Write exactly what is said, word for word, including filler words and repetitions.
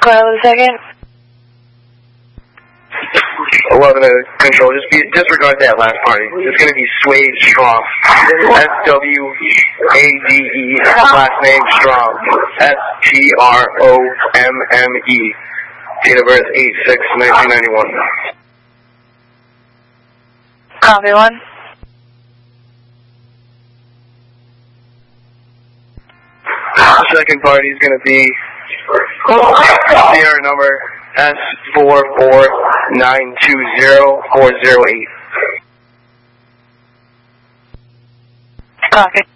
eleven second. eleven to control, just be, disregard that last party. It's going to be Swade Strom. S W A D E, last name Strom. S T R O M M E. Date of birth eight six nineteen ninety-one. Copy one. The second party is going to be Sierra number S four four nine two zero four zero eight. Copy.